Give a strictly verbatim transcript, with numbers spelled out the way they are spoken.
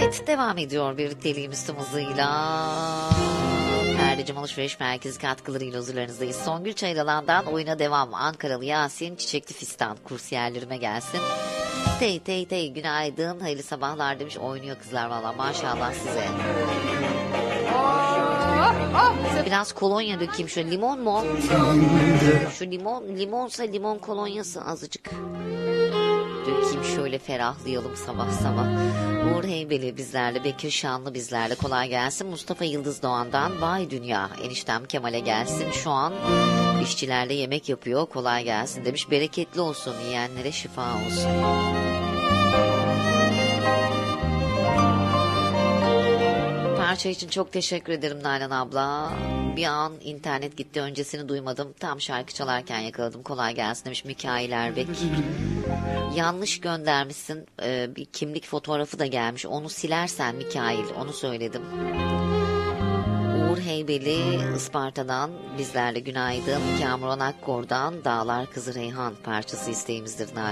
Evet, devam ediyor birlikteliğimiz tüm hızıyla. Perdecim Alışveriş Merkezi katkılarıyla huzurlarınızdayız. Songül Çaylalan'dan oyuna devam. Ankaralı Yasin Çiçekli Fistan kursiyerlerime gelsin. Tey tey tey günaydın, hayırlı sabahlar demiş. Oynuyor kızlar valla, maşallah size. Biraz kolonya dökeyim, şöyle limon mu? Şu limon, limonsa limon kolonyası azıcık dökeyim, şöyle ferahlayalım sabah sabah. Uğur Heybeli bizlerle, Bekir Şanlı bizlerle, kolay gelsin. Mustafa Yıldız Doğan'dan vay dünya, eniştem Kemal'e gelsin. Şu an işçilerle yemek yapıyor, kolay gelsin demiş. Bereketli olsun, yiyenlere şifa olsun. Parça için çok teşekkür ederim Nalan abla. Bir an internet gitti, öncesini duymadım. Tam şarkı çalarken yakaladım, kolay gelsin demiş Mikail Erbek. Yanlış göndermişsin, ee, bir kimlik fotoğrafı da gelmiş, onu silersen Mikail, onu söyledim. Uğur Heybeli Isparta'dan bizlerle günaydın. Kamuran Akkor'dan Dağlar Kızı Reyhan parçası isteğimizdir Nalan.